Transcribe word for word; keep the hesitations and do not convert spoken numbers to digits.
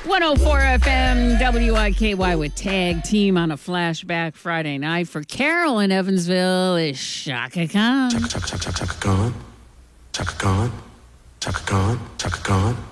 one oh four F M W I K Y with Tag Team on a flashback Friday night. For Carol in Evansville is Chaka Khan. Chaka, Chaka, Chaka, Chaka Khan. Chaka Khan. Chaka Khan. Chaka Khan.